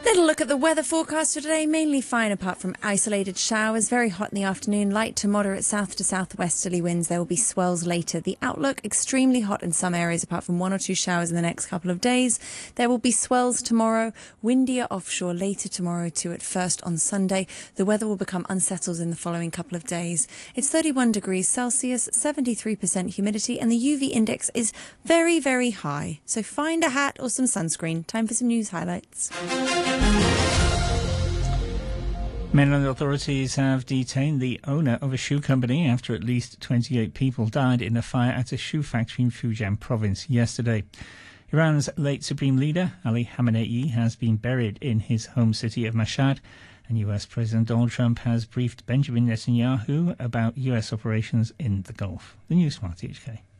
Little look at the weather forecast for today. Mainly fine apart from isolated showers. Very hot in the afternoon. Light to moderate south to southwesterly winds. There will be swells later. The outlook, extremely hot in some areas apart from 1 or 2 showers in the next couple of days. There will be swells tomorrow. Windier offshore later tomorrow to at first on Sunday. The weather will become unsettled in the following couple of days. It's 31 degrees Celsius, 73% humidity, and the UV index is very, very high. So find a hat or some sunscreen. Time for some news highlights. Mainland authorities have detained the owner of a shoe company after at least 28 people died in a fire at a shoe factory in Fujian province yesterday. Iran's late supreme leader, Ali Khamenei, has been buried in his home city of Mashhad, and US President Donald Trump has briefed Benjamin Netanyahu about US operations in the Gulf. The news from RTHK.